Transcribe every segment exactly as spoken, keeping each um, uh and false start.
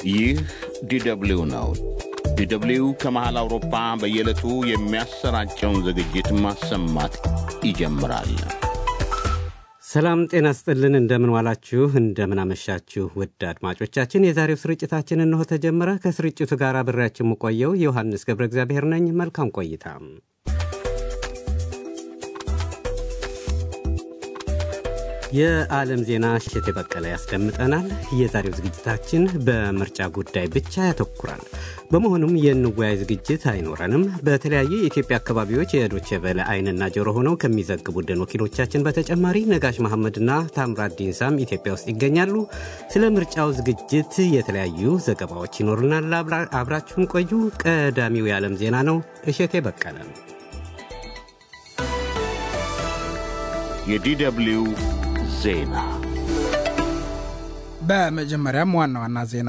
ይህ ዲደብሊው ነው። ዲደብሊው ከመሃል አውሮፓ በየዕለቱ የሚያሰራጨውን ዝግጅት ማሰማት ይጀምራል። ሰላም ጤና ይስጥልን፣ እንደምን ዋላችሁ፣ እንደምን አመሻችሁ ውድ አድማጮቻችን። የዛሬው ስርጭታችን እነሆ ተጀመረ። ከስርጭቱ ጋር አብሬያችሁ የምቆየው ዮሐንስ ገብረ እግዚአብሔር ነኝ። መልካም ቆይታ። የዓለም ዜና እሸቴ በቀለ ያስደምጠናል። የዛሬው ዝግጅታችን በምርጫ ጉዳይ ብቻ ያተኩራል። በመሆኑም የንወያይ ዝግጅት አይኖረንም። በተለያዩ የኢትዮጵያ አካባቢዎች የዶቼ ቬለ አይንና ጆሮ ሆነው ከሚዘግቡልን ወኪሎቻችን በተጨማሪ ነጋሽ መሐመድና ታምራት ዲንሳም ኢትዮጵያ ውስጥ ይገኛሉ። ስለ ምርጫው ዝግጅት የተለያዩ ዘገባዎች ይኖሩናል። አብራችሁን ቆዩ። ቀዳሚው የዓለም ዜና ነው። እሸቴ በቀለ። የዲደብሊው ዜና። በመጀመሪያም ዋና ዋና ዜና።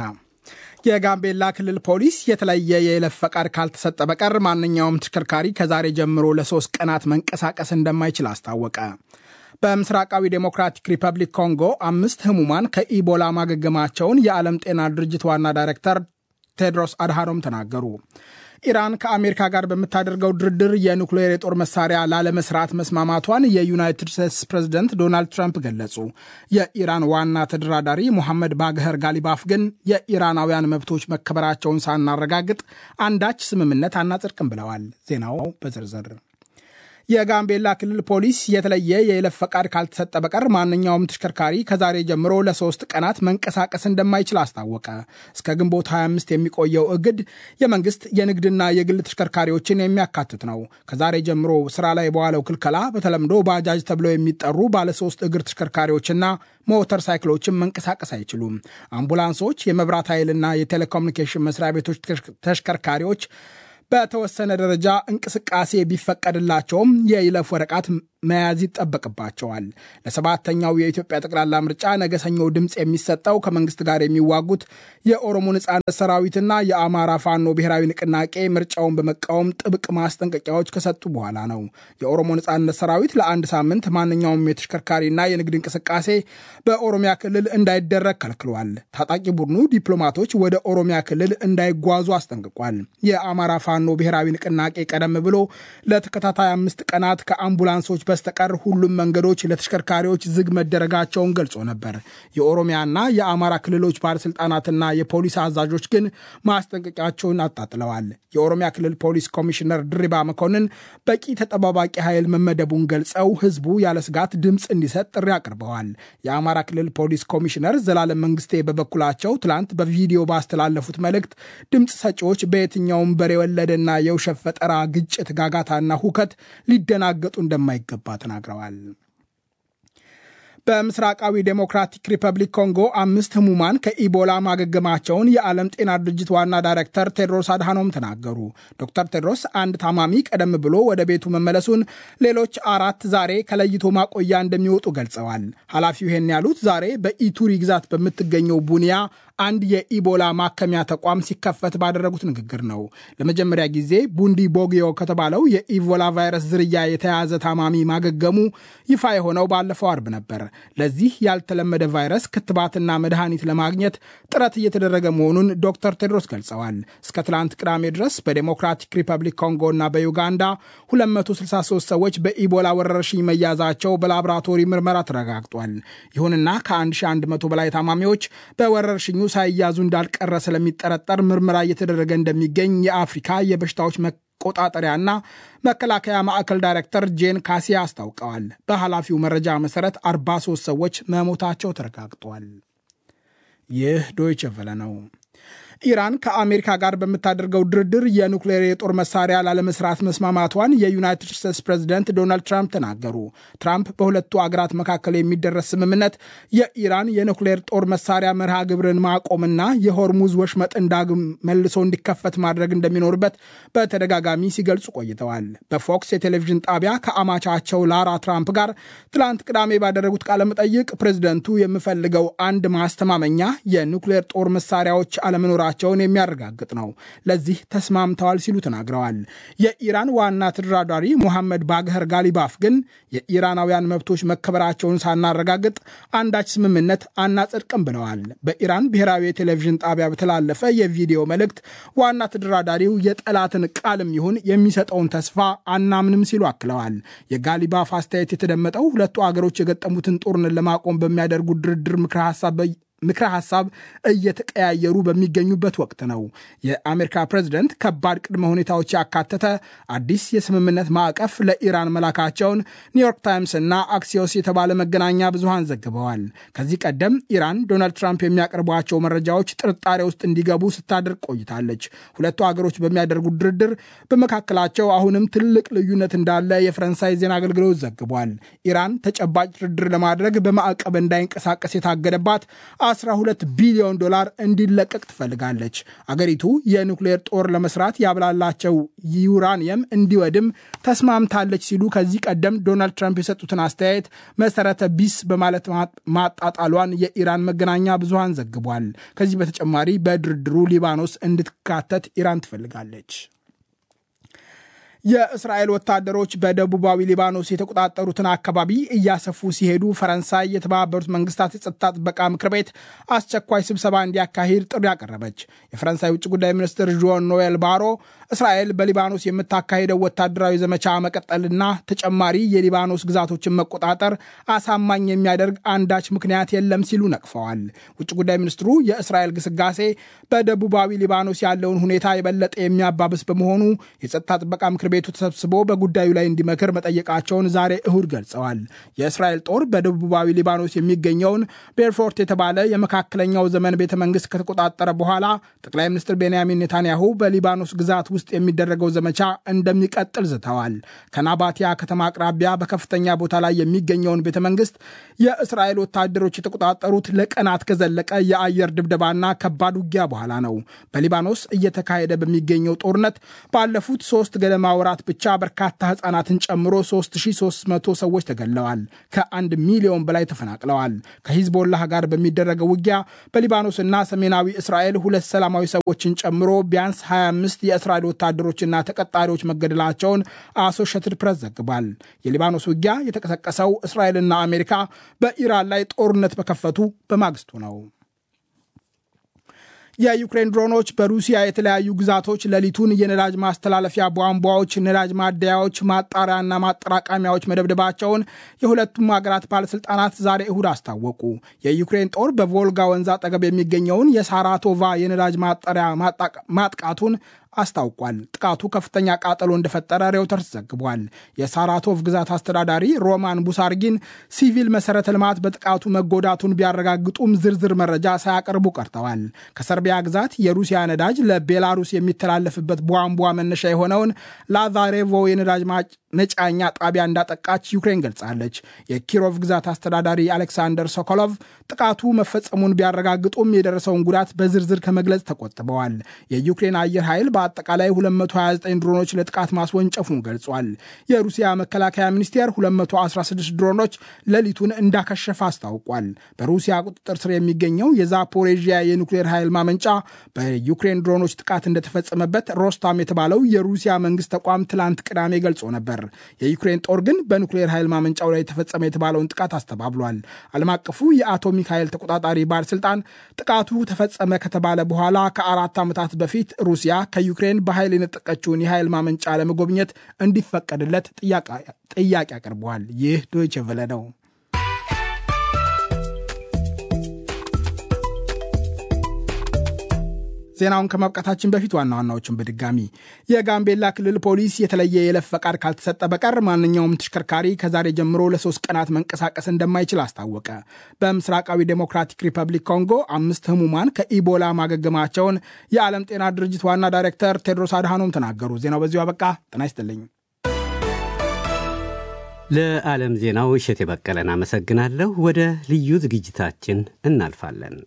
የጋምቤላ ክልል ፖሊስ የተለየ የይለፍ ፈቃድ ካልተሰጠ በቀር ማንኛውም ተሽከርካሪ ከዛሬ ጀምሮ ለሶስት ቀናት መንቀሳቀስ እንደማይችል አስታወቀ። በምስራቃዊ ዴሞክራቲክ ሪፐብሊክ ኮንጎ አምስት ህሙማን ከኢቦላ ማገገማቸውን የዓለም ጤና ድርጅት ዋና ዳይሬክተር ቴድሮስ አድሃኖም ተናገሩ። ኢራን ከአሜሪካ ጋር በምታደርገው ድርድር የኑክሌር የጦር መሳሪያ ላለመስራት መስማማቷን የዩናይትድ ስቴትስ ፕሬዝደንት ዶናልድ ትራምፕ ገለጹ። የኢራን ዋና ተደራዳሪ ሞሐመድ ባግኸር ጋሊባፍ ግን የኢራናውያን መብቶች መከበራቸውን ሳናረጋግጥ አንዳች ስምምነት አናጸድቅም ብለዋል። ዜናው በዝርዝር። የጋምቤላ ክልል ፖሊስ የተለየ የይለፍ ፈቃድ ካልተሰጠ በቀር ማንኛውም ተሽከርካሪ ከዛሬ ጀምሮ ለሶስት ቀናት መንቀሳቀስ እንደማይችል አስታወቀ። እስከ ግንቦት ሃያ አምስት የሚቆየው እግድ የመንግስት የንግድና የግል ተሽከርካሪዎችን የሚያካትት ነው። ከዛሬ ጀምሮ ስራ ላይ በዋለው ክልከላ በተለምዶ ባጃጅ ተብለው የሚጠሩ ባለሶስት እግር ተሽከርካሪዎችና ሞተር ሳይክሎችን መንቀሳቀስ አይችሉም። አምቡላንሶች፣ የመብራት ኃይልና የቴሌኮሙኒኬሽን መስሪያ ቤቶች ተሽከርካሪዎች በተወሰነ ደረጃ እንቅስቃሴ ቢፈቀድላቸውም የይለፍ ወረቀት መያዝ ይጠበቅባቸዋል። ለሰባተኛው የኢትዮጵያ ጠቅላላ ምርጫ ነገ ሰኞ ድምፅ የሚሰጠው ከመንግስት ጋር የሚዋጉት የኦሮሞ ነጻነት ሰራዊትና የአማራ ፋኖ ብሔራዊ ንቅናቄ ምርጫውን በመቃወም ጥብቅ ማስጠንቀቂያዎች ከሰጡ በኋላ ነው። የኦሮሞ ነጻነት ሰራዊት ለአንድ ሳምንት ማንኛውም የተሽከርካሪና የንግድ እንቅስቃሴ በኦሮሚያ ክልል እንዳይደረግ ከልክሏል። ታጣቂ ቡድኑ ዲፕሎማቶች ወደ ኦሮሚያ ክልል እንዳይጓዙ አስጠንቅቋል። የአማራ ፋኖ ብሔራዊ ንቅናቄ ቀደም ብሎ ለተከታታይ አምስት ቀናት ከአምቡላንሶች በስተቀር ሁሉም መንገዶች ለተሽከርካሪዎች ዝግ መደረጋቸውን ገልጾ ነበር። የኦሮሚያና የአማራ ክልሎች ባለስልጣናትና የፖሊስ አዛዦች ግን ማስጠንቀቂያቸውን አጣጥለዋል። የኦሮሚያ ክልል ፖሊስ ኮሚሽነር ድሪባ መኮንን በቂ ተጠባባቂ ኃይል መመደቡን ገልጸው ህዝቡ ያለ ስጋት ድምፅ እንዲሰጥ ጥሪ አቅርበዋል። የአማራ ክልል ፖሊስ ኮሚሽነር ዘላለም መንግስቴ በበኩላቸው ትላንት በቪዲዮ ባስተላለፉት መልእክት ድምፅ ሰጪዎች በየትኛውም በሬ ወለደና የውሸት ፈጠራ ግጭት፣ ጋጋታና ሁከት ሊደናገጡ እንደማይገባ ተናግረዋል። በምስራቃዊ ዴሞክራቲክ ሪፐብሊክ ኮንጎ አምስት ህሙማን ከኢቦላ ማገገማቸውን የዓለም ጤና ድርጅት ዋና ዳይሬክተር ቴድሮስ አድሃኖም ተናገሩ። ዶክተር ቴድሮስ አንድ ታማሚ ቀደም ብሎ ወደ ቤቱ መመለሱን፣ ሌሎች አራት ዛሬ ከለይቶ ማቆያ እንደሚወጡ ገልጸዋል። ኃላፊው ይህን ያሉት ዛሬ በኢቱሪ ግዛት በምትገኘው ቡኒያ አንድ የኢቦላ ማከሚያ ተቋም ሲከፈት ባደረጉት ንግግር ነው። ለመጀመሪያ ጊዜ ቡንዲ ቦጊዮ ከተባለው የኢቦላ ቫይረስ ዝርያ የተያዘ ታማሚ ማገገሙ ይፋ የሆነው ባለፈው አርብ ነበር። ለዚህ ያልተለመደ ቫይረስ ክትባትና መድኃኒት ለማግኘት ጥረት እየተደረገ መሆኑን ዶክተር ቴድሮስ ገልጸዋል። እስከ ትላንት ቅዳሜ ድረስ በዴሞክራቲክ ሪፐብሊክ ኮንጎ እና በዩጋንዳ ሁለት መቶ ስልሳ ሶስት ሰዎች በኢቦላ ወረርሽኝ መያዛቸው በላቦራቶሪ ምርመራ ተረጋግጧል። ይሁንና ከአንድ መቶ በላይ ታማሚዎች በወረርሽኙ ሳይያዙ እንዳልቀረ ስለሚጠረጠር ምርመራ እየተደረገ እንደሚገኝ የአፍሪካ የበሽታዎች መቆጣጠሪያና መከላከያ ማዕከል ዳይሬክተር ጄን ካሲያ አስታውቀዋል። በኃላፊው መረጃ መሰረት አርባ ሶስት ሰዎች መሞታቸው ተረጋግጧል። ይህ ዶይቼ ቬለ ነው። ኢራን ከአሜሪካ ጋር በምታደርገው ድርድር የኑክሌር የጦር መሳሪያ ላለመስራት መስማማቷን የዩናይትድ ስቴትስ ፕሬዝደንት ዶናልድ ትራምፕ ተናገሩ። ትራምፕ በሁለቱ አገራት መካከል የሚደረስ ስምምነት የኢራን የኑክሌር ጦር መሳሪያ መርሃ ግብርን ማቆምና የሆርሙዝ ወሽመጥን ዳግም መልሶ እንዲከፈት ማድረግ እንደሚኖርበት በተደጋጋሚ ሲገልጹ ቆይተዋል። በፎክስ የቴሌቪዥን ጣቢያ ከአማቻቸው ላራ ትራምፕ ጋር ትላንት ቅዳሜ ባደረጉት ቃለ መጠይቅ ፕሬዝደንቱ የምፈልገው አንድ ማስተማመኛ የኑክሌር ጦር መሳሪያዎች አለመኖራ መኖራቸውን የሚያረጋግጥ ነው። ለዚህ ተስማምተዋል ሲሉ ተናግረዋል። የኢራን ዋና ተደራዳሪ ሙሐመድ ባግር ጋሊባፍ ግን የኢራናውያን መብቶች መከበራቸውን ሳናረጋግጥ አንዳች ስምምነት አናጸድቅም ብለዋል። በኢራን ብሔራዊ የቴሌቪዥን ጣቢያ በተላለፈ የቪዲዮ መልእክት ዋና ተደራዳሪው የጠላትን ቃልም ይሁን የሚሰጠውን ተስፋ አናምንም ሲሉ አክለዋል። የጋሊባፍ አስተያየት የተደመጠው ሁለቱ አገሮች የገጠሙትን ጦርነት ለማቆም በሚያደርጉት ድርድር ምክረ ሐሳብ ምክረ ሐሳብ እየተቀያየሩ በሚገኙበት ወቅት ነው። የአሜሪካ ፕሬዝደንት ከባድ ቅድመ ሁኔታዎች ያካተተ አዲስ የስምምነት ማዕቀፍ ለኢራን መላካቸውን ኒውዮርክ ታይምስ እና አክሲዮስ የተባለ መገናኛ ብዙሃን ዘግበዋል። ከዚህ ቀደም ኢራን ዶናልድ ትራምፕ የሚያቀርቧቸው መረጃዎች ጥርጣሬ ውስጥ እንዲገቡ ስታደርግ ቆይታለች። ሁለቱ አገሮች በሚያደርጉት ድርድር በመካከላቸው አሁንም ትልቅ ልዩነት እንዳለ የፈረንሳይ ዜና አገልግሎት ዘግቧል። ኢራን ተጨባጭ ድርድር ለማድረግ በማዕቀብ እንዳይንቀሳቀስ የታገደባት አስራ ሁለት ቢሊዮን ዶላር እንዲለቀቅ ትፈልጋለች። አገሪቱ የኒውክሌር ጦር ለመስራት ያብላላቸው ዩራኒየም እንዲወድም ተስማምታለች ሲሉ ከዚህ ቀደም ዶናልድ ትራምፕ የሰጡትን አስተያየት መሰረተ ቢስ በማለት ማጣጣሏን የኢራን መገናኛ ብዙሃን ዘግቧል። ከዚህ በተጨማሪ በድርድሩ ሊባኖስ እንድትካተት ኢራን ትፈልጋለች። የእስራኤል ወታደሮች በደቡባዊ ሊባኖስ የተቆጣጠሩትን አካባቢ እያሰፉ ሲሄዱ ፈረንሳይ የተባበሩት መንግስታት የጸጥታ ጥበቃ ምክር ቤት አስቸኳይ ስብሰባ እንዲያካሂድ ጥሪ አቀረበች። የፈረንሳይ ውጭ ጉዳይ ሚኒስትር ዦን ኖኤል ባሮ እስራኤል በሊባኖስ የምታካሄደው ወታደራዊ ዘመቻ መቀጠልና ተጨማሪ የሊባኖስ ግዛቶችን መቆጣጠር አሳማኝ የሚያደርግ አንዳች ምክንያት የለም ሲሉ ነቅፈዋል። ውጭ ጉዳይ ሚኒስትሩ የእስራኤል ግስጋሴ በደቡባዊ ሊባኖስ ያለውን ሁኔታ የበለጠ የሚያባብስ በመሆኑ የጸጥታ ጥበቃ ምክር ቤቱ ተሰብስቦ በጉዳዩ ላይ እንዲመክር መጠየቃቸውን ዛሬ እሁድ ገልጸዋል። የእስራኤል ጦር በደቡባዊ ሊባኖስ የሚገኘውን ቤርፎርት የተባለ የመካከለኛው ዘመን ቤተ መንግስት ከተቆጣጠረ በኋላ ጠቅላይ ሚኒስትር ቤንያሚን ኔታንያሁ በሊባኖስ ግዛት ውስጥ የሚደረገው ዘመቻ እንደሚቀጥል ዝተዋል። ከናባቲያ ከተማ አቅራቢያ በከፍተኛ ቦታ ላይ የሚገኘውን ቤተ መንግስት የእስራኤል ወታደሮች የተቆጣጠሩት ለቀናት ከዘለቀ የአየር ድብደባና ከባድ ውጊያ በኋላ ነው። በሊባኖስ እየተካሄደ በሚገኘው ጦርነት ባለፉት ሶስት ገደማ ወራት ብቻ በርካታ ህጻናትን ጨምሮ ሶስት ሺህ ሶስት መቶ ሰዎች ተገድለዋል። ከአንድ ሚሊዮን በላይ ተፈናቅለዋል። ከሂዝቦላህ ጋር በሚደረገው ውጊያ በሊባኖስና ሰሜናዊ እስራኤል ሁለት ሰላማዊ ሰዎችን ጨምሮ ቢያንስ ሀያ አምስት የእስራኤል ወታደሮችና ተቀጣሪዎች መገደላቸውን አሶሺየትድ ፕሬስ ዘግቧል። የሊባኖስ ውጊያ የተቀሰቀሰው እስራኤልና አሜሪካ በኢራን ላይ ጦርነት በከፈቱ በማግስቱ ነው። የዩክሬን ድሮኖች በሩሲያ የተለያዩ ግዛቶች ሌሊቱን የነዳጅ ማስተላለፊያ ቧንቧዎች፣ ነዳጅ ማደያዎች፣ ማጣሪያና ማጠራቀሚያዎች መደብደባቸውን የሁለቱም ሀገራት ባለስልጣናት ዛሬ እሁድ አስታወቁ። የዩክሬን ጦር በቮልጋ ወንዝ አጠገብ የሚገኘውን የሳራቶቫ የነዳጅ ማጣሪያ ማጥቃቱን አስታውቋል። ጥቃቱ ከፍተኛ ቃጠሎ እንደፈጠረ ሬውተርስ ዘግቧል። የሳራቶቭ ግዛት አስተዳዳሪ ሮማን ቡሳርጊን ሲቪል መሰረተ ልማት በጥቃቱ መጎዳቱን ቢያረጋግጡም ዝርዝር መረጃ ሳያቀርቡ ቀርተዋል። ከሰርቢያ ግዛት የሩሲያ ነዳጅ ለቤላሩስ የሚተላለፍበት ቧንቧ መነሻ የሆነውን ላዛሬቮ የነዳጅ መጫኛ ጣቢያ እንዳጠቃች ዩክሬን ገልጻለች። የኪሮቭ ግዛት አስተዳዳሪ አሌክሳንደር ሶኮሎቭ ጥቃቱ መፈጸሙን ቢያረጋግጡም የደረሰውን ጉዳት በዝርዝር ከመግለጽ ተቆጥበዋል። የዩክሬን አየር ኃይል በአጠቃላይ ሁለት መቶ ሀያ ዘጠኝ ድሮኖች ለጥቃት ማስወንጨፉን ገልጿል። የሩሲያ መከላከያ ሚኒስቴር ሁለት መቶ አስራ ስድስት ድሮኖች ሌሊቱን እንዳከሸፈ አስታውቋል። በሩሲያ ቁጥጥር ስር የሚገኘው የዛፖሬዥያ የኒውክሌር ኃይል ማመንጫ በዩክሬን ድሮኖች ጥቃት እንደተፈጸመበት ሮስታም የተባለው የሩሲያ መንግስት ተቋም ትላንት ቅዳሜ ገልጾ ነበር። የዩክሬን ጦር ግን በኒውክሌር ኃይል ማመንጫው ላይ ተፈጸመ የተባለውን ጥቃት አስተባብሏል። ዓለም አቀፉ የአቶሚክ ኃይል ተቆጣጣሪ ባለስልጣን ጥቃቱ ተፈጸመ ከተባለ በኋላ ከአራት ዓመታት በፊት ሩሲያ ከዩክሬን በኃይል የነጠቀችውን የኃይል ማመንጫ ለመጎብኘት እንዲፈቀድለት ጥያቄ አቅርበዋል። ይህ ዶይቼ ቬለ ነው። ዜናውን ከማብቃታችን በፊት ዋና ዋናዎችን በድጋሚ የጋምቤላ ክልል ፖሊስ የተለየ የይለፍ ፈቃድ ካልተሰጠ በቀር ማንኛውም ተሽከርካሪ ከዛሬ ጀምሮ ለሶስት ቀናት መንቀሳቀስ እንደማይችል አስታወቀ። በምስራቃዊ ዴሞክራቲክ ሪፐብሊክ ኮንጎ አምስት ህሙማን ከኢቦላ ማገገማቸውን የዓለም ጤና ድርጅት ዋና ዳይሬክተር ቴድሮስ አድሃኖም ተናገሩ። ዜናው በዚሁ አበቃ። ጤና ይስጥልኝ። ለዓለም ዜናው እሸት የበቀለን አመሰግናለሁ። ወደ ልዩ ዝግጅታችን እናልፋለን።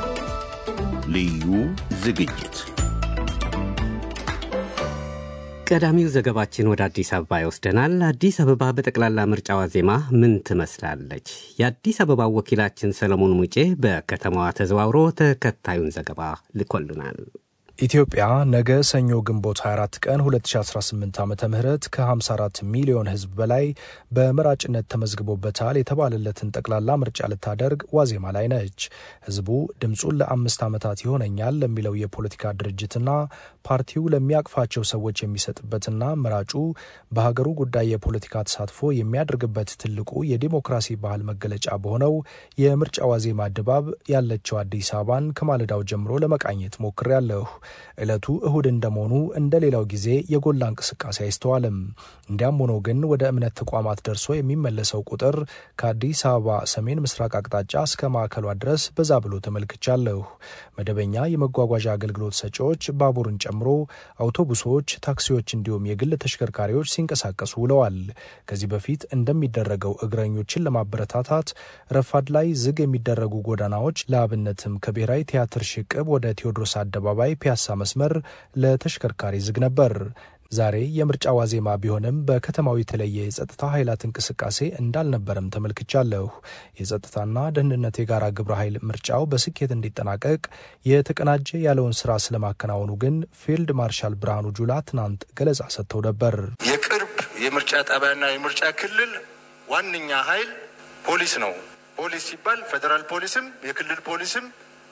ልዩ ዝግጅት ቀዳሚው ዘገባችን ወደ አዲስ አበባ ይወስደናል። አዲስ አበባ በጠቅላላ ምርጫ ዋዜማ ምን ትመስላለች? የአዲስ አበባ ወኪላችን ሰለሞን ሙጬ በከተማዋ ተዘዋውሮ ተከታዩን ዘገባ ልኮልናል። ኢትዮጵያ ነገ ሰኞ ግንቦት ሃያ አራት ቀን ሁለት ሺህ አስራ ስምንት ዓመተ ምህረት ከ54 ሚሊዮን ህዝብ በላይ በመራጭነት ተመዝግቦበታል የተባለለትን ጠቅላላ ምርጫ ልታደርግ ዋዜማ ላይ ነች። ህዝቡ ድምጹን ለአምስት ዓመታት ይሆነኛል ለሚለው የፖለቲካ ድርጅትና ፓርቲው ለሚያቅፋቸው ሰዎች የሚሰጥበትና መራጩ በሀገሩ ጉዳይ የፖለቲካ ተሳትፎ የሚያደርግበት ትልቁ የዲሞክራሲ ባህል መገለጫ በሆነው የምርጫ ዋዜማ ድባብ ያለችው አዲስ አበባን ከማለዳው ጀምሮ ለመቃኘት ሞክሬያለሁ። ዕለቱ እሁድ እንደመሆኑ እንደሌላው ጊዜ የጎላ እንቅስቃሴ አይስተዋልም። እንዲያም ሆኖ ግን ወደ እምነት ተቋማት ደርሶ የሚመለሰው ቁጥር ከአዲስ አበባ ሰሜን ምስራቅ አቅጣጫ እስከ ማዕከሏ ድረስ በዛ ብሎ ተመልክቻለሁ። መደበኛ የመጓጓዣ አገልግሎት ሰጪዎች ባቡርን ጨምሮ አውቶቡሶች፣ ታክሲዎች እንዲሁም የግል ተሽከርካሪዎች ሲንቀሳቀሱ ውለዋል። ከዚህ በፊት እንደሚደረገው እግረኞችን ለማበረታታት ረፋድ ላይ ዝግ የሚደረጉ ጎዳናዎች ለአብነትም ከብሔራዊ ቲያትር ሽቅብ ወደ ቴዎድሮስ አደባባይ ፒያሳ መስመር ለተሽከርካሪ ዝግ ነበር። ዛሬ የምርጫ ዋዜማ ቢሆንም በከተማው የተለየ የጸጥታ ኃይላት እንቅስቃሴ እንዳልነበረም ተመልክቻለሁ። የጸጥታና ደህንነት የጋራ ግብረ ኃይል ምርጫው በስኬት እንዲጠናቀቅ የተቀናጀ ያለውን ስራ ስለማከናወኑ ግን ፊልድ ማርሻል ብርሃኑ ጁላ ትናንት ገለጻ ሰጥተው ነበር። የቅርብ የምርጫ ጣቢያና የምርጫ ክልል ዋነኛ ኃይል ፖሊስ ነው። ፖሊስ ሲባል ፌደራል ፖሊስም የክልል ፖሊስም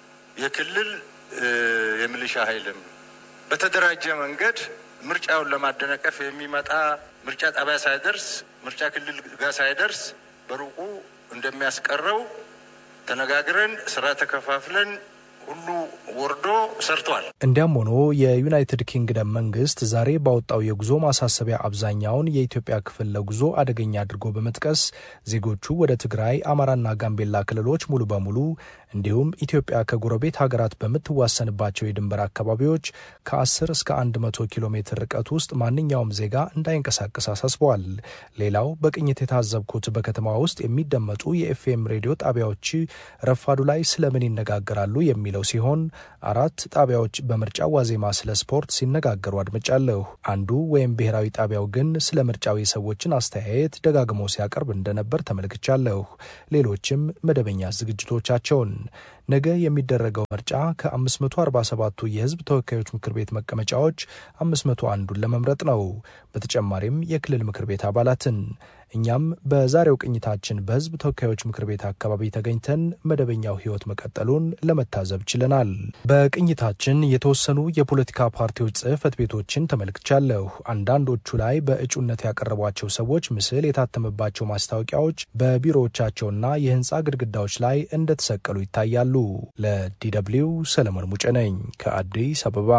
የክልል የሚሊሻ ኃይልም በተደራጀ መንገድ ምርጫውን ለማደናቀፍ የሚመጣ ምርጫ ጣቢያ ሳይደርስ ምርጫ ክልል ጋር ሳይደርስ በሩቁ እንደሚያስቀረው ተነጋግረን ስራ ተከፋፍለን ሁሉ ወርዶ ሰርቷል። እንዲያም ሆኖ የዩናይትድ ኪንግደም መንግስት ዛሬ ባወጣው የጉዞ ማሳሰቢያ አብዛኛውን የኢትዮጵያ ክፍል ለጉዞ አደገኛ አድርጎ በመጥቀስ ዜጎቹ ወደ ትግራይ፣ አማራና ጋምቤላ ክልሎች ሙሉ በሙሉ እንዲሁም ኢትዮጵያ ከጎረቤት ሀገራት በምትዋሰንባቸው የድንበር አካባቢዎች ከ10 እስከ መቶ ኪሎ ሜትር ርቀት ውስጥ ማንኛውም ዜጋ እንዳይንቀሳቀስ አሳስበዋል። ሌላው በቅኝት የታዘብኩት በከተማ ውስጥ የሚደመጡ የኤፍኤም ሬዲዮ ጣቢያዎች ረፋዱ ላይ ስለምን ይነጋገራሉ የሚለው ሲሆን አራት ጣቢያዎች በምርጫው ዋዜማ ስለ ስፖርት ሲነጋገሩ አድምጫለሁ። አንዱ ወይም ብሔራዊ ጣቢያው ግን ስለ ምርጫው የሰዎችን አስተያየት ደጋግሞ ሲያቀርብ እንደነበር ተመልክቻለሁ። ሌሎችም መደበኛ ዝግጅቶቻቸውን ነገ የሚደረገው ምርጫ ከአምስት መቶ አርባ ሰባቱ የህዝብ ተወካዮች ምክር ቤት መቀመጫዎች አምስት መቶ አንዱን ለመምረጥ ነው። በተጨማሪም የክልል ምክር ቤት አባላትን እኛም በዛሬው ቅኝታችን በህዝብ ተወካዮች ምክር ቤት አካባቢ ተገኝተን መደበኛው ህይወት መቀጠሉን ለመታዘብ ችለናል። በቅኝታችን የተወሰኑ የፖለቲካ ፓርቲዎች ጽህፈት ቤቶችን ተመልክቻለሁ። አንዳንዶቹ ላይ በእጩነት ያቀረቧቸው ሰዎች ምስል የታተመባቸው ማስታወቂያዎች በቢሮዎቻቸውና የህንፃ ግድግዳዎች ላይ እንደተሰቀሉ ይታያሉ። ለዲደብሊው ሰለሞን ሙጬ ነኝ ከአዲስ አበባ።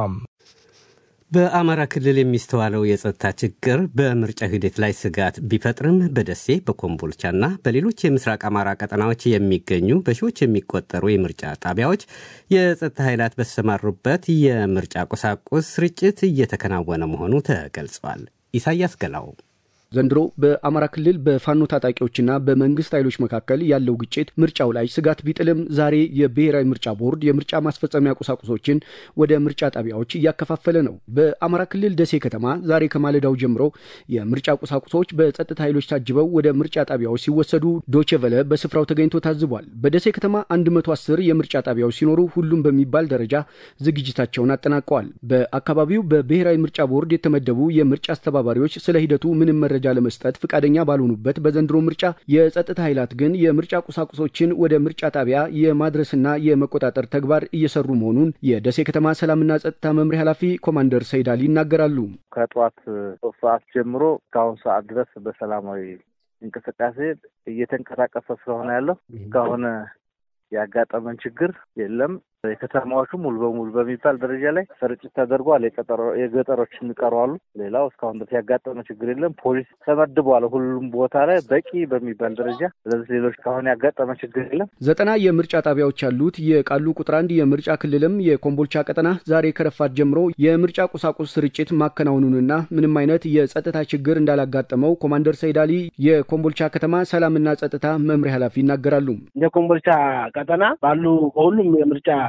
በአማራ ክልል የሚስተዋለው የጸጥታ ችግር በምርጫ ሂደት ላይ ስጋት ቢፈጥርም በደሴ በኮምቦልቻና በሌሎች የምስራቅ አማራ ቀጠናዎች የሚገኙ በሺዎች የሚቆጠሩ የምርጫ ጣቢያዎች የጸጥታ ኃይላት በተሰማሩበት የምርጫ ቁሳቁስ ስርጭት እየተከናወነ መሆኑ ተገልጿል። ኢሳያስ ገላው ዘንድሮ በአማራ ክልል በፋኖ ታጣቂዎችና በመንግስት ኃይሎች መካከል ያለው ግጭት ምርጫው ላይ ስጋት ቢጥልም ዛሬ የብሔራዊ ምርጫ ቦርድ የምርጫ ማስፈጸሚያ ቁሳቁሶችን ወደ ምርጫ ጣቢያዎች እያከፋፈለ ነው። በአማራ ክልል ደሴ ከተማ ዛሬ ከማለዳው ጀምሮ የምርጫ ቁሳቁሶች በጸጥታ ኃይሎች ታጅበው ወደ ምርጫ ጣቢያዎች ሲወሰዱ ዶቼ ቬለ በስፍራው ተገኝቶ ታዝቧል። በደሴ ከተማ መቶ አስር የምርጫ ጣቢያዎች ሲኖሩ ሁሉም በሚባል ደረጃ ዝግጅታቸውን አጠናቀዋል። በአካባቢው በብሔራዊ ምርጫ ቦርድ የተመደቡ የምርጫ አስተባባሪዎች ስለ ሂደቱ ምንም መረጃ ለመስጠት ፍቃደኛ ባልሆኑበት በዘንድሮ ምርጫ የጸጥታ ኃይላት ግን የምርጫ ቁሳቁሶችን ወደ ምርጫ ጣቢያ የማድረስና የመቆጣጠር ተግባር እየሰሩ መሆኑን የደሴ ከተማ ሰላምና ጸጥታ መምሪያ ኃላፊ ኮማንደር ሰይዳሊ ይናገራሉ። ከጧት ሶስት ሰዓት ጀምሮ እስካሁን ሰዓት ድረስ በሰላማዊ እንቅስቃሴ እየተንቀሳቀሰ ስለሆነ ያለው እስካሁን ያጋጠመን ችግር የለም። የከተማዎቹ ሙሉ በሙሉ በሚባል ደረጃ ላይ ስርጭት ተደርጓል። የገጠሮች ይቀራሉ። ሌላው እስካሁን ድረስ ያጋጠመ ችግር የለም። ፖሊስ ተመድቧል ሁሉም ቦታ ላይ በቂ በሚባል ደረጃ። ስለዚህ ሌሎች እስካሁን ያጋጠመ ችግር የለም። ዘጠና የምርጫ ጣቢያዎች ያሉት የቃሉ ቁጥር አንድ የምርጫ ክልልም የኮምቦልቻ ቀጠና ዛሬ ከረፋት ጀምሮ የምርጫ ቁሳቁስ ስርጭት ማከናወኑንና ምንም አይነት የጸጥታ ችግር እንዳላጋጠመው ኮማንደር ሰይዳሊ የኮምቦልቻ ከተማ ሰላምና ጸጥታ መምሪያ ኃላፊ ይናገራሉ። የኮምቦልቻ ቀጠና ባሉ ሁሉም የምርጫ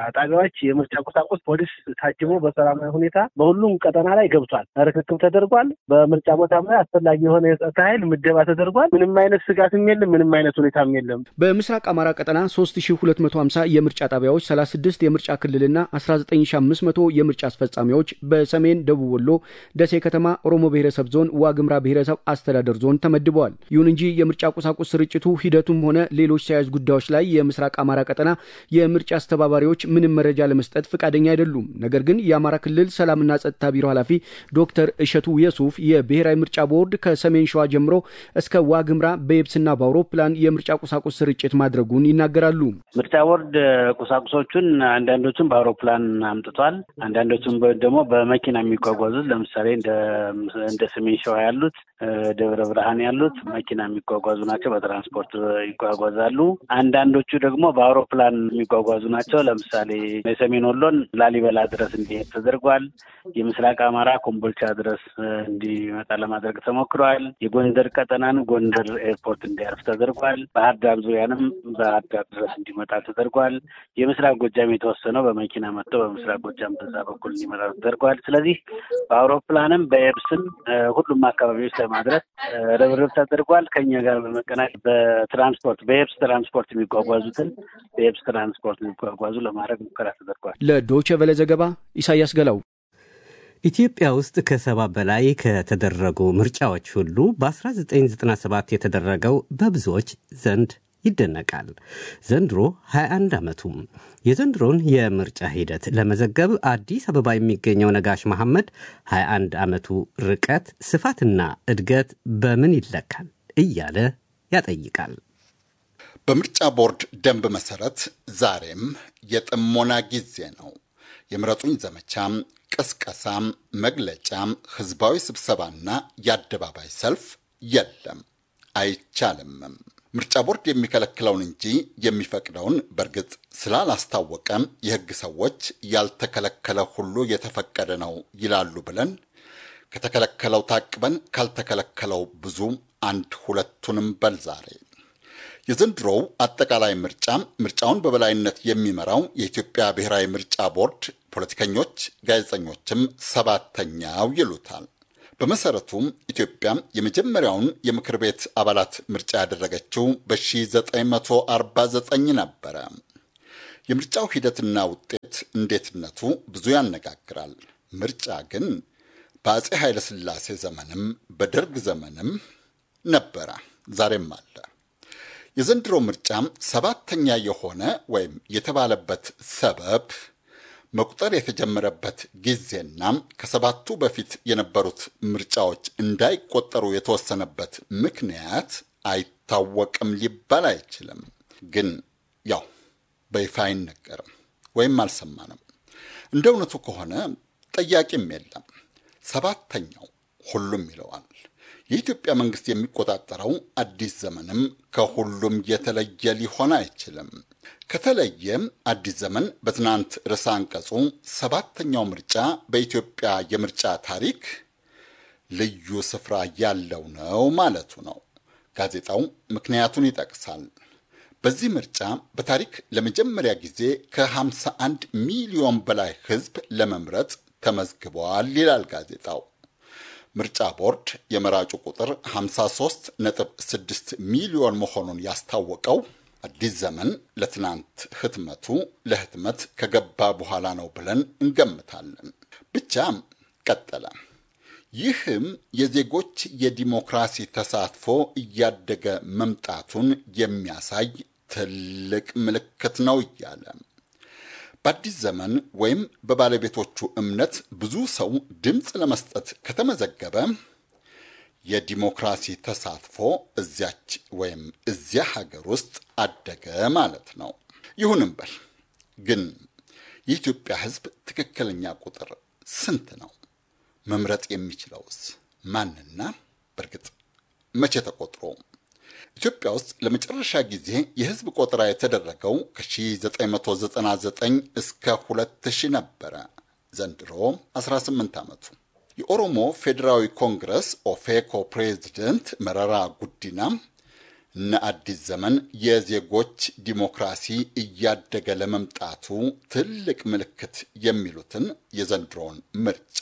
ጣቢያዎች የምርጫ ቁሳቁስ ፖሊስ ታጅቦ በሰላማዊ ሁኔታ በሁሉም ቀጠና ላይ ገብቷል። ርክክብ ተደርጓል። በምርጫ ቦታም ላይ አስፈላጊ የሆነ የጸጥታ ኃይል ምደባ ተደርጓል። ምንም አይነት ስጋትም የለም። ምንም አይነት ሁኔታም የለም። በምስራቅ አማራ ቀጠና ሶስት ሺህ ሁለት መቶ ሀምሳ የምርጫ ጣቢያዎች፣ ሰላሳ ስድስት የምርጫ ክልልና አስራ ዘጠኝ ሺህ አምስት መቶ የምርጫ አስፈጻሚዎች በሰሜን ደቡብ ወሎ ደሴ ከተማ ኦሮሞ ብሔረሰብ ዞን ዋግምራ ብሔረሰብ አስተዳደር ዞን ተመድበዋል። ይሁን እንጂ የምርጫ ቁሳቁስ ስርጭቱ ሂደቱም ሆነ ሌሎች ተያያዥ ጉዳዮች ላይ የምስራቅ አማራ ቀጠና የምርጫ አስተባባሪዎች ምንም መረጃ ለመስጠት ፈቃደኛ አይደሉም። ነገር ግን የአማራ ክልል ሰላምና ጸጥታ ቢሮ ኃላፊ ዶክተር እሸቱ የሱፍ የብሔራዊ ምርጫ ቦርድ ከሰሜን ሸዋ ጀምሮ እስከ ዋግምራ በየብስና በአውሮፕላን የምርጫ ቁሳቁስ ስርጭት ማድረጉን ይናገራሉ። ምርጫ ቦርድ ቁሳቁሶቹን አንዳንዶቹን በአውሮፕላን አምጥቷል። አንዳንዶቹን ደግሞ በመኪና የሚጓጓዙት ለምሳሌ እንደ እንደ ሰሜን ሸዋ ያሉት ደብረ ብርሃን ያሉት መኪና የሚጓጓዙ ናቸው። በትራንስፖርት ይጓጓዛሉ። አንዳንዶቹ ደግሞ በአውሮፕላን የሚጓጓዙ ናቸው። ለምሳሌ የሰሜን ወሎን ላሊበላ ድረስ እንዲሄድ ተደርጓል። የምስራቅ አማራ ኮምቦልቻ ድረስ እንዲመጣ ለማድረግ ተሞክሯል። የጎንደር ቀጠናን ጎንደር ኤርፖርት እንዲያርፍ ተደርጓል። ባህር ዳር ዙሪያንም ባህር ዳር ድረስ እንዲመጣ ተደርጓል። የምስራቅ ጎጃም የተወሰነው በመኪና መጥቶ በምስራቅ ጎጃም በዛ በኩል እንዲመጣ ተደርጓል። ስለዚህ በአውሮፕላንም በየብስም ሁሉም አካባቢዎች ለማድረስ ርብርብ ተደርጓል። ከኛ ጋር በመቀናጀት በትራንስፖርት በየብስ ትራንስፖርት የሚጓጓዙትን በየብስ ትራንስፖርት የሚጓጓዙ ለማድረግ ሙከራ ተደርጓል። ለዶይቼ ቬለ ዘገባ ኢሳያስ ገላው። ኢትዮጵያ ውስጥ ከሰባ በላይ ከተደረጉ ምርጫዎች ሁሉ በ1997 የተደረገው በብዙዎች ዘንድ ይደነቃል። ዘንድሮ ሃያ አንድ ዓመቱም። የዘንድሮን የምርጫ ሂደት ለመዘገብ አዲስ አበባ የሚገኘው ነጋሽ መሐመድ ሃያ አንድ ዓመቱ ርቀት፣ ስፋትና እድገት በምን ይለካል እያለ ያጠይቃል። በምርጫ ቦርድ ደንብ መሰረት ዛሬም የጥሞና ጊዜ ነው። የምረጡኝ ዘመቻም፣ ቅስቀሳም፣ መግለጫም፣ ህዝባዊ ስብሰባና የአደባባይ ሰልፍ የለም፣ አይቻልምም። ምርጫ ቦርድ የሚከለክለውን እንጂ የሚፈቅደውን በእርግጥ ስላላስታወቀ የህግ ሰዎች ያልተከለከለ ሁሉ የተፈቀደ ነው ይላሉ ብለን ከተከለከለው ታቅበን ካልተከለከለው ብዙ አንድ ሁለቱንም በል ዛሬ የዘንድሮው አጠቃላይ ምርጫ ምርጫውን በበላይነት የሚመራው የኢትዮጵያ ብሔራዊ ምርጫ ቦርድ ፖለቲከኞች፣ ጋዜጠኞችም ሰባተኛው ይሉታል። በመሰረቱም ኢትዮጵያ የመጀመሪያውን የምክር ቤት አባላት ምርጫ ያደረገችው በ ዘጠኝ መቶ አርባ ዘጠኝ ነበረ። የምርጫው ሂደትና ውጤት እንዴትነቱ ብዙ ያነጋግራል። ምርጫ ግን በአጼ ኃይለ ሥላሴ ዘመንም በደርግ ዘመንም ነበረ፣ ዛሬም አለ። የዘንድሮ ምርጫ ሰባተኛ የሆነ ወይም የተባለበት ሰበብ መቁጠር የተጀመረበት ጊዜና ከሰባቱ በፊት የነበሩት ምርጫዎች እንዳይቆጠሩ የተወሰነበት ምክንያት አይታወቅም ሊባል አይችልም። ግን ያው በይፋ አይነገርም ወይም አልሰማንም። እንደ እውነቱ ከሆነ ጠያቂም የለም። ሰባተኛው ሁሉም ይለዋል። የኢትዮጵያ መንግስት የሚቆጣጠረው አዲስ ዘመንም ከሁሉም የተለየ ሊሆን አይችልም። ከተለየ አዲስ ዘመን በትናንት ርዕሰ አንቀጹ ሰባተኛው ምርጫ በኢትዮጵያ የምርጫ ታሪክ ልዩ ስፍራ ያለው ነው ማለቱ ነው። ጋዜጣው ምክንያቱን ይጠቅሳል። በዚህ ምርጫ በታሪክ ለመጀመሪያ ጊዜ ከሃምሳ አንድ ሚሊዮን በላይ ህዝብ ለመምረጥ ተመዝግቧል ይላል ጋዜጣው። ምርጫ ቦርድ የመራጩ ቁጥር ሃምሳ ሶስት ነጥብ ስድስት ሚሊዮን መሆኑን ያስታወቀው አዲስ ዘመን ለትናንት ህትመቱ ለህትመት ከገባ በኋላ ነው ብለን እንገምታለን። ብቻ ቀጠለ። ይህም የዜጎች የዲሞክራሲ ተሳትፎ እያደገ መምጣቱን የሚያሳይ ትልቅ ምልክት ነው እያለ በአዲስ ዘመን ወይም በባለቤቶቹ እምነት ብዙ ሰው ድምፅ ለመስጠት ከተመዘገበ የዲሞክራሲ ተሳትፎ እዚያች ወይም እዚያ ሀገር ውስጥ አደገ ማለት ነው። ይሁንም በል ግን የኢትዮጵያ ህዝብ ትክክለኛ ቁጥር ስንት ነው? መምረጥ የሚችለውስ ማንና በእርግጥ መቼ ተቆጥሮ? ኢትዮጵያ ውስጥ ለመጨረሻ ጊዜ የህዝብ ቆጠራ የተደረገው ከ1999 እስከ ሁለት ሺህ ነበረ። ዘንድሮ አስራ ስምንት ዓመቱ። የኦሮሞ ፌዴራዊ ኮንግረስ ኦፌኮ ፕሬዝዳንት መረራ ጉዲና እነ አዲስ ዘመን የዜጎች ዲሞክራሲ እያደገ ለመምጣቱ ትልቅ ምልክት የሚሉትን የዘንድሮውን ምርጫ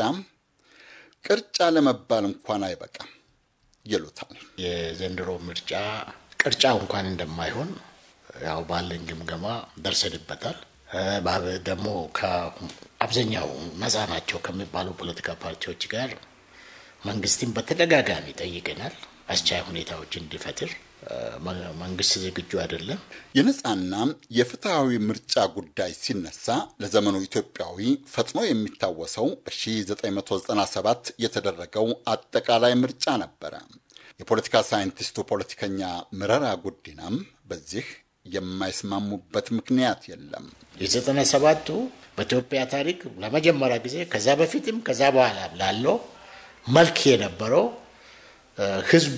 ቅርጫ ለመባል እንኳን አይበቃም ይሉታል። የዘንድሮ ምርጫ ቅርጫ እንኳን እንደማይሆን ያው ባለን ግምገማ ደርሰንበታል። ደግሞ ከአብዛኛው ነፃ ናቸው ከሚባሉ ፖለቲካ ፓርቲዎች ጋር መንግስትን በተደጋጋሚ ጠይቀናል። አስቻይ ሁኔታዎች እንዲፈጥር መንግስት ዝግጁ አይደለም። የነፃና የፍትሃዊ ምርጫ ጉዳይ ሲነሳ ለዘመኑ ኢትዮጵያዊ ፈጥኖ የሚታወሰው በ1997 የተደረገው አጠቃላይ ምርጫ ነበረ። የፖለቲካ ሳይንቲስቱ ፖለቲከኛ መረራ ጉዲናም በዚህ የማይስማሙበት ምክንያት የለም። የዘጠና ሰባቱ በኢትዮጵያ ታሪክ ለመጀመሪያ ጊዜ ከዛ በፊትም ከዛ በኋላ ላለው መልክ የነበረው ህዝብ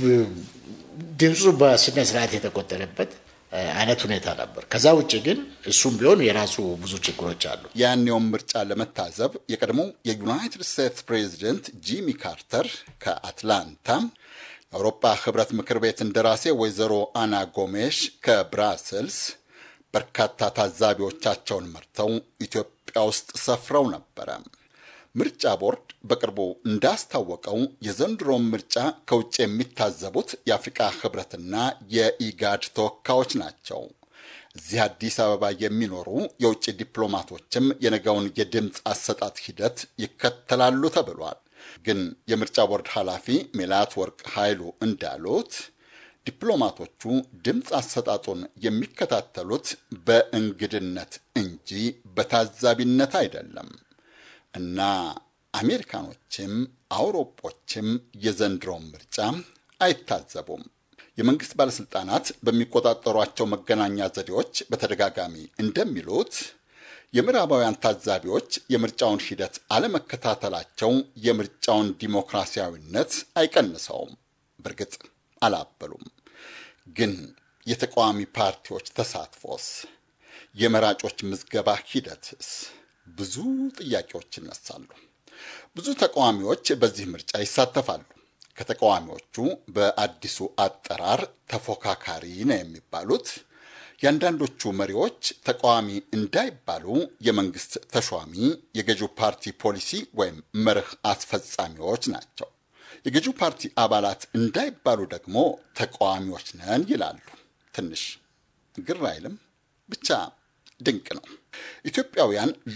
ድምፁ በስነ ስርዓት የተቆጠረበት አይነት ሁኔታ ነበር። ከዛ ውጪ ግን እሱም ቢሆን የራሱ ብዙ ችግሮች አሉ። ያኔውን ምርጫ ለመታዘብ የቀድሞው የዩናይትድ ስቴትስ ፕሬዚደንት ጂሚ ካርተር ከአትላንታ፣ የአውሮፓ ህብረት ምክር ቤት እንደራሴ ወይዘሮ አና ጎሜሽ ከብራስልስ በርካታ ታዛቢዎቻቸውን መርተው ኢትዮጵያ ውስጥ ሰፍረው ነበረ። ምርጫ ቦርድ በቅርቡ እንዳስታወቀው የዘንድሮን ምርጫ ከውጭ የሚታዘቡት የአፍሪካ ህብረትና የኢጋድ ተወካዮች ናቸው። እዚህ አዲስ አበባ የሚኖሩ የውጭ ዲፕሎማቶችም የነገውን የድምፅ አሰጣጥ ሂደት ይከተላሉ ተብሏል። ግን የምርጫ ቦርድ ኃላፊ ሜላት ወርቅ ኃይሉ እንዳሉት ዲፕሎማቶቹ ድምፅ አሰጣጡን የሚከታተሉት በእንግድነት እንጂ በታዛቢነት አይደለም እና አሜሪካኖችም አውሮጶችም የዘንድሮን ምርጫ አይታዘቡም። የመንግስት ባለስልጣናት በሚቆጣጠሯቸው መገናኛ ዘዴዎች በተደጋጋሚ እንደሚሉት የምዕራባውያን ታዛቢዎች የምርጫውን ሂደት አለመከታተላቸው የምርጫውን ዲሞክራሲያዊነት አይቀንሰውም። በእርግጥ አላበሉም። ግን የተቃዋሚ ፓርቲዎች ተሳትፎስ? የመራጮች ምዝገባ ሂደትስ? ብዙ ጥያቄዎች ይነሳሉ። ብዙ ተቃዋሚዎች በዚህ ምርጫ ይሳተፋሉ። ከተቃዋሚዎቹ በአዲሱ አጠራር ተፎካካሪ ነው የሚባሉት የአንዳንዶቹ መሪዎች ተቃዋሚ እንዳይባሉ የመንግስት ተሿሚ የገዢው ፓርቲ ፖሊሲ ወይም መርህ አስፈጻሚዎች ናቸው። የገዢው ፓርቲ አባላት እንዳይባሉ ደግሞ ተቃዋሚዎች ነን ይላሉ። ትንሽ ግር አይልም? ብቻ ድንቅ ነው። ኢትዮጵያውያን